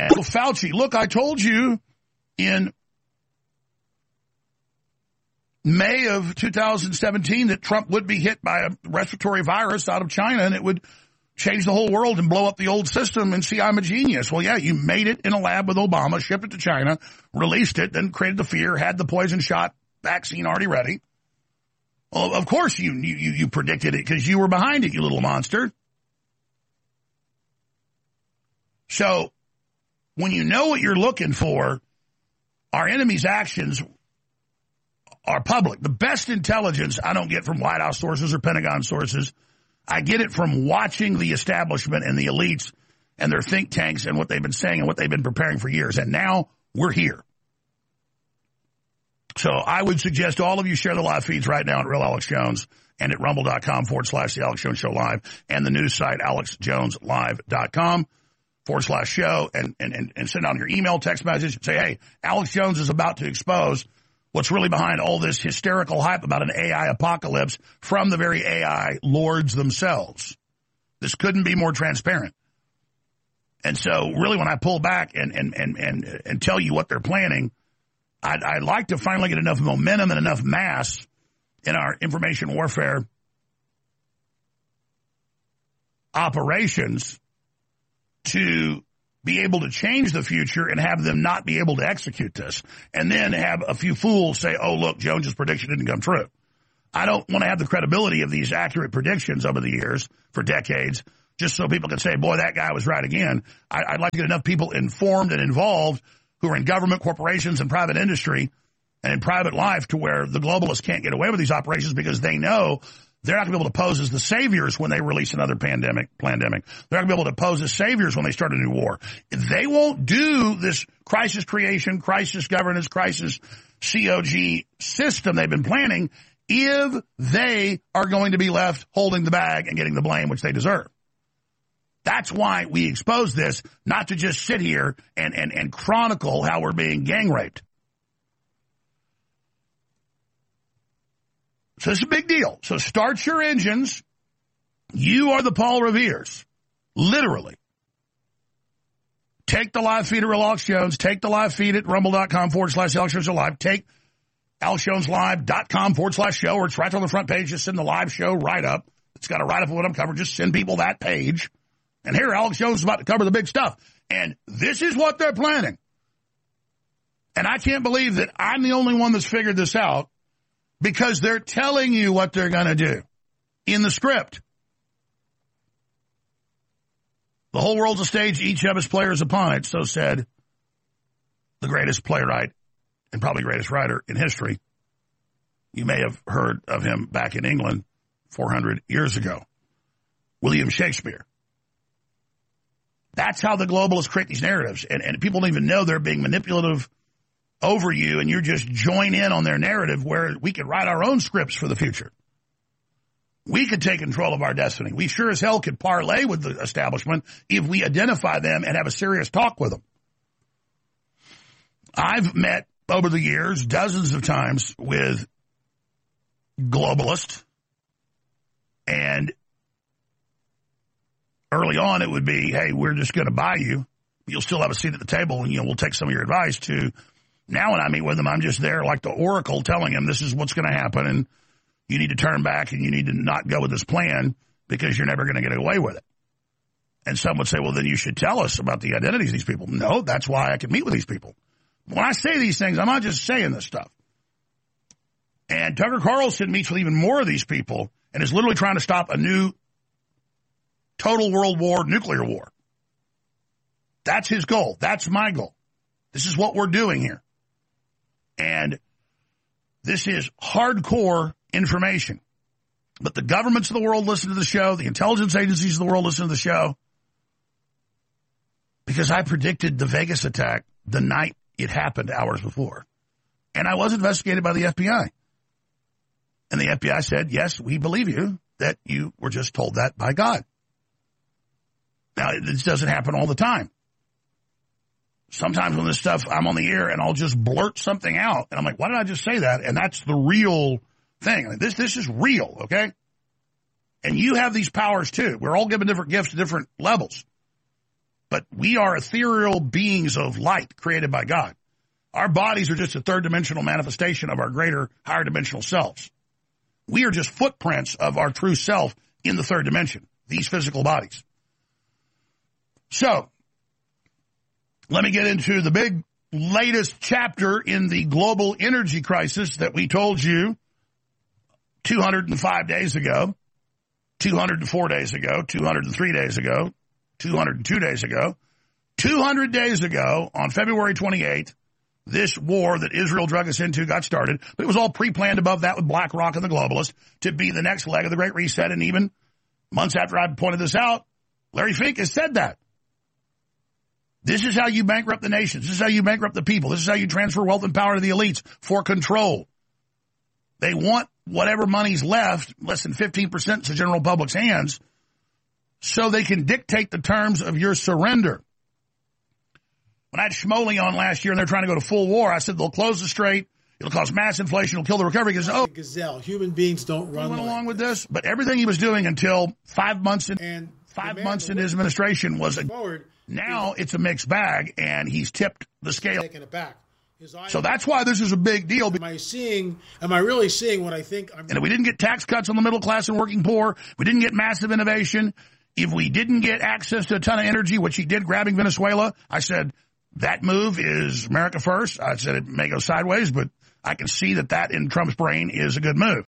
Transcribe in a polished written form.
And Fauci, look, I told you in May of 2017 that Trump would be hit by a respiratory virus out of China and it would change the whole world and blow up the old system and see I'm a genius. Well, yeah, you made it in a lab with Obama, shipped it to China, released it, then created the fear, had the poison shot vaccine already ready. Well, of course you predicted it because you were behind it, you little monster. So when you know what you're looking for, our enemy's actions are public. The best intelligence I don't get from White House sources or Pentagon sources. I get it from watching the establishment and the elites and their think tanks and what they've been saying and what they've been preparing for years. And now we're here. So I would suggest all of you share the live feeds right now at Real Alex Jones and at rumble.com/The Alex Jones Show Live and the news site alexjoneslive.com/show and send out your email, text message and say, hey, Alex Jones is about to expose what's really behind all this hysterical hype about an AI apocalypse from the very AI lords themselves. This couldn't be more transparent. And so really when I pull back and tell you what they're planning, I'd like to finally get enough momentum and enough mass in our information warfare operations to be able to change the future and have them not be able to execute this. And then have a few fools say, oh, look, Jones's prediction didn't come true. I don't want to have the credibility of these accurate predictions over the years for decades just so people can say, boy, that guy was right again. I'd like to get enough people informed and involved who are in government, corporations, and private industry and in private life to where the globalists can't get away with these operations because they know they're not going to be able to pose as the saviors when they release another pandemic. They're not going to be able to pose as saviors when they start a new war. They won't do this crisis creation, crisis governance, crisis COG system they've been planning if they are going to be left holding the bag and getting the blame, which they deserve. That's why we expose this, not to just sit here and chronicle how we're being gang raped. So it's a big deal. So start your engines. You are the Paul Revere's. Literally. Take the live feed at Real Alex Jones. Take the live feed at rumble.com/Alex Jones Live. Take AlexJonesLive.com/show, or it's right on the front page. Just send the live show right up. It's got a write-up of what I'm covering. Just send people that page. And here, Alex Jones is about to cover the big stuff. And this is what they're planning. And I can't believe that I'm the only one that's figured this out because they're telling you what they're going to do in the script. The whole world's a stage. Each of us players upon it. So said the greatest playwright and probably greatest writer in history. You may have heard of him back in England 400 years ago. William Shakespeare. That's how the globalists create these narratives. And people don't even know they're being manipulative over you, and you just join in on their narrative where we could write our own scripts for the future. We could take control of our destiny. We sure as hell could parlay with the establishment if we identify them and have a serious talk with them. I've met over the years dozens of times with globalists, and early on, it would be, hey, we're just going to buy you. You'll still have a seat at the table, and we'll take some of your advice. To now, when I meet with them, I'm just there like the oracle telling them this is what's going to happen, and you need to turn back, and you need to not go with this plan because you're never going to get away with it. And some would say, well, then you should tell us about the identities of these people. No, that's why I can meet with these people. When I say these things, I'm not just saying this stuff. And Tucker Carlson meets with even more of these people and is literally trying to stop a new total world war, nuclear war. That's his goal. That's my goal. This is what we're doing here. And this is hardcore information. But the governments of the world listen to the show. The intelligence agencies of the world listen to the show. Because I predicted the Vegas attack the night it happened hours before. And I was investigated by the FBI. And the FBI said, yes, we believe you, that you were just told that by God. Now, this doesn't happen all the time. Sometimes when this stuff, I'm on the air and I'll just blurt something out. And I'm like, why did I just say that? And that's the real thing. I mean, this is real, okay? And you have these powers too. We're all given different gifts to different levels. But we are ethereal beings of light created by God. Our bodies are just a third-dimensional manifestation of our greater, higher dimensional selves. We are just footprints of our true self in the third dimension, these physical bodies. So, let me get into the big latest chapter in the global energy crisis that we told you 205 days ago, 204 days ago, 203 days ago, 202 days ago. 200 days ago, on February 28th, this war that Israel drug us into got started. But it was all pre-planned above that with BlackRock and the globalists to be the next leg of the Great Reset. And even months after I pointed this out, Larry Fink has said that. This is how you bankrupt the nations. This is how you bankrupt the people. This is how you transfer wealth and power to the elites for control. They want whatever money's left, less than 15% to the general public's hands, so they can dictate the terms of your surrender. When I had Schmoley on last year and they're trying to go to full war, I said they'll close the strait, it'll cause mass inflation, it'll kill the recovery. Because, Gazelle, human beings don't run. He went along with this, but everything he was doing until 5 months in his administration was now it's a mixed bag, and he's tipped the scale. Taking it back. So that's why this is a big deal. Am I really seeing what I think? And if we didn't get tax cuts on the middle class and working poor, we didn't get massive innovation, if we didn't get access to a ton of energy, which he did grabbing Venezuela, I said that move is America first. I said it may go sideways, but I can see that in Trump's brain is a good move.